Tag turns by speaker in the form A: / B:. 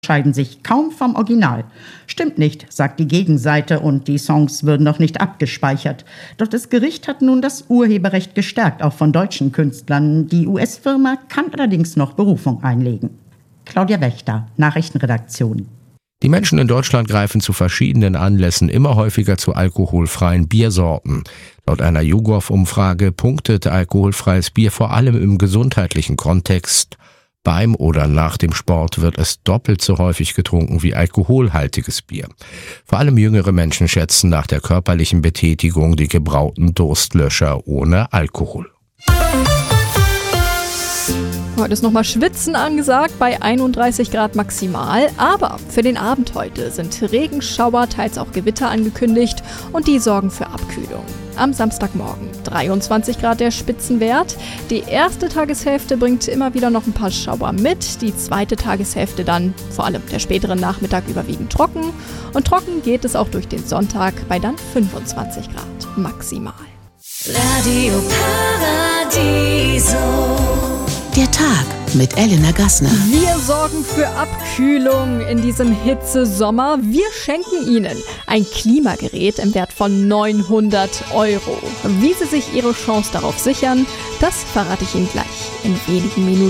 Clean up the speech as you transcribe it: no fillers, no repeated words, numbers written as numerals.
A: scheiden sich kaum vom Original. Stimmt nicht, sagt die Gegenseite, und die Songs würden noch nicht abgespeichert. Doch das Gericht hat nun das Urheberrecht gestärkt, auch von deutschen Künstlern. Die US-Firma kann allerdings noch Berufung einlegen. Claudia Wächter, Nachrichtenredaktion.
B: Die Menschen in Deutschland greifen zu verschiedenen Anlässen immer häufiger zu alkoholfreien Biersorten. Laut einer YouGov-Umfrage punktet alkoholfreies Bier vor allem im gesundheitlichen Kontext. Beim oder nach dem Sport wird es doppelt so häufig getrunken wie alkoholhaltiges Bier. Vor allem jüngere Menschen schätzen nach der körperlichen Betätigung die gebrauten Durstlöscher ohne Alkohol.
C: Heute ist nochmal Schwitzen angesagt bei 31 Grad maximal, aber für den Abend heute sind Regenschauer, teils auch Gewitter angekündigt und die sorgen für Abkühlung. Am Samstagmorgen 23 Grad der Spitzenwert. Die erste Tageshälfte bringt immer wieder noch ein paar Schauer mit, die zweite Tageshälfte dann, vor allem der spätere Nachmittag, überwiegend trocken. Und trocken geht es auch durch den Sonntag bei dann 25 Grad maximal.
D: Radio Paradiso.
E: Der Tag mit Elena Gassner.
C: Wir sorgen für Abkühlung in diesem Hitzesommer. Wir schenken Ihnen ein Klimagerät im Wert von 900 €. Wie Sie sich Ihre Chance darauf sichern, das verrate ich Ihnen gleich in wenigen Minuten.